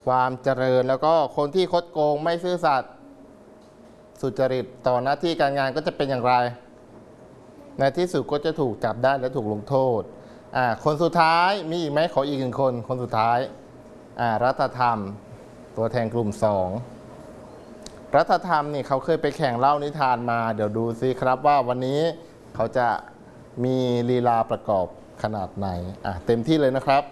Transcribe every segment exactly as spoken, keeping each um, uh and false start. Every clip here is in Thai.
ความเจริญแล้วก็คนที่คดโกงไม่ซื่อสัตย์สุจริตต่อหน้าที่การงานก็จะเป็นอย่างไรในที่สุดก็จะถูกจับได้และถูกลงโทษอ่าคนสุดท้ายมีอีกไหมขออีกหนึ่งคนคนสุดท้ายอ่ารัฐธรรมตัวแทนกลุ่มสองรัฐธรรมนี่เขาเคยไปแข่งเล่านิทานมาเดี๋ยวดูซิครับว่าวันนี้เขาจะมีลีลาประกอบขนาดไหนอ่ะเต็มที่เลยนะครับ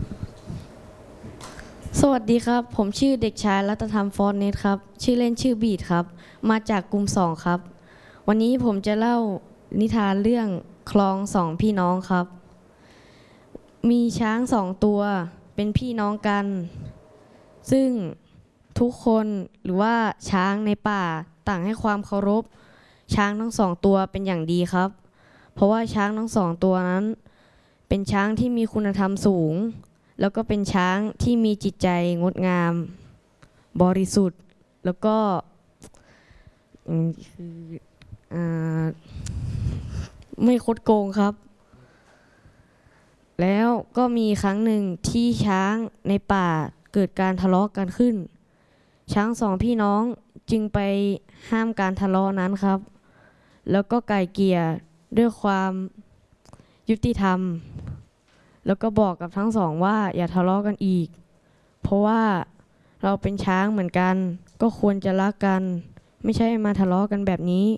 สวัสดีครับผมชื่อเด็กชายรัตธรรมฟอนเนตครับชื่อเล่นชื่อบีดครับมาจากกลุ่มสองครับวันนี้ผมจะเล่านิทานเรื่องคลองสองพี่น้องครับมีช้างสองตัวเป็นพี่น้องกันซึ่งทุกคนหรือว่าช้างในป่าต่างให้ความเคารพช้างทั้งสองตัวเป็นอย่างดีครับเพราะว่าช้างทั้งสองตัวนั้นเป็นช้างที่มีคุณธรรมสูงแล้วก็เป็นช้างที่มีจิตใจงดงามบริสุทธิ์แล้วก็ไม่คดโกงครับแล้วก็มีครั้งหนึ่งที่ช้างในป่าเกิดการทะเลาะกันขึ้นช้างสองพี่น้องจึงไปห้ามการทะเลาะนั้นครับแล้วก็ไกล่เกลี่ยด้วยความยุติธรรมแล้วก็บอกกับทั้งสองว่าอย่าทะเลาะกันอีกเพราะว่าเราเป็นช้างเหมือนกันก็ควรจะรักกันไม่ใช่มาทะเลาะกันแบบนี้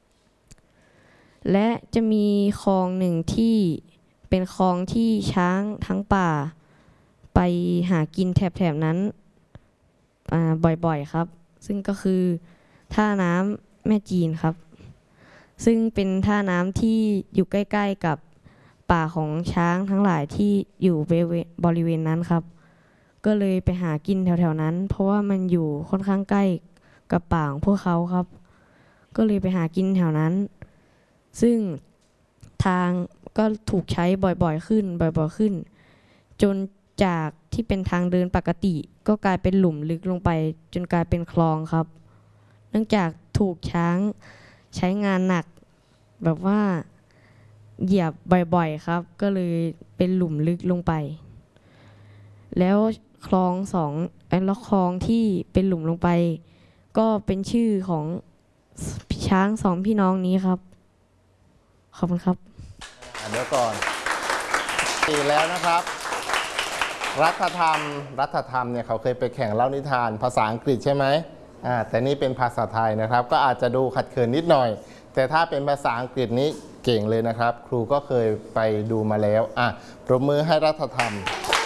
และจะมีคลองหนึ่งที่เป็นคลองที่ช้างทั้งป่าไปหากินแถบๆนั้นบ่อยๆครับซึ่งก็คือท่าน้ำแม่จีนครับซึ่งเป็นท่าน้ำที่อยู่ใกล้ๆกับป่าของช้างทั้งหลายที่อยู่บริเวณนั้นครับก็เลยไปหากินแถวๆนั้นเพราะว่ามันอยู่ค่อนข้างใกล้กับป่าของพวกเขาครับก็เลยไปหากินแถวนั้นซึ่งทางก็ถูกใช้บ่อยๆขึ้นบ่อยๆขึ้นจนจากที่เป็นทางเดินปกติก็กลายเป็นหลุมลึกลงไปจนกลายเป็นคลองครับเนื่องจากถูกช้างใช้งานหนักแบบว่าเหยียบบ่อยๆครับก็เลยเป็นหลุมลึกลงไปแล้วคลองสองแล้วคลองที่เป็นหลุมลงไปก็เป็นชื่อของช้างสองพี่น้องนี้ครับขอบคุณครับเดี๋ยวก่อนตีแล้วนะครับรัฐธรรมรัฐธรรมเนี่ยเขาเคยไปแข่งเล่านิทานภาษาอังกฤษใช่ไหมอ่าแต่นี่เป็นภาษาไทยนะครับก็อาจจะดูขัดเขินนิดหน่อยแต่ถ้าเป็นภาษาอังกฤษนี้เก่งเลยนะครับครูก็เคยไปดูมาแล้วอ่ะปรบมือให้รัฐธรรม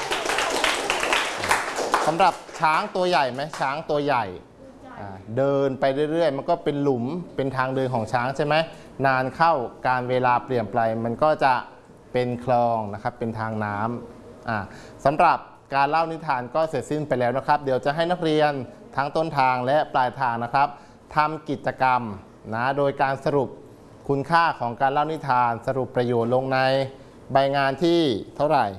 สำหรับช้างตัวใหญ่ไหมช้างตัวใหญ่เดินไปเรื่อยๆมันก็เป็นหลุมเป็นทางเดินของช้างใช่ไหมนานเข้าการเวลาเปลี่ยนไปมันก็จะเป็นคลองนะครับเป็นทางน้ำอ่าสำหรับการเล่านิทานก็เสร็จสิ้นไปแล้วนะครับเดี๋ยวจะให้นักเรียนทั้งต้นทางและปลายทางนะครับทำกิจกรรมนะโดยการสรุปคุณค่าของการเล่านิทานสรุปประโยชน์ลงในใบงานที่เท่าไหร่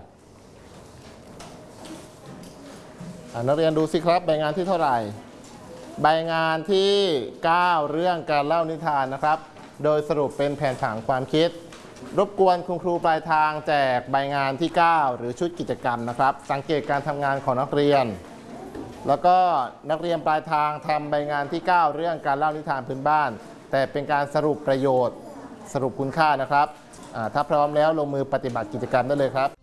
นักเรียนดูสิครับใบงานที่เท่าไหร่ใบงานที่เก้าเรื่องการเล่านิทานนะครับโดยสรุปเป็นแผนผังความคิดรบกวนคุณครูปลายทางแจกใบงานที่เก้าหรือชุดกิจกรรมนะครับสังเกตการทำงานของนักเรียนแล้วก็นักเรียนปลายทางทำใบงานที่เก้าเรื่องการเล่านิทานพื้นบ้านแต่เป็นการสรุปประโยชน์สรุปคุณค่านะครับถ้าพร้อมแล้วลงมือปฏิบัติกิจกรรมได้เลยครับ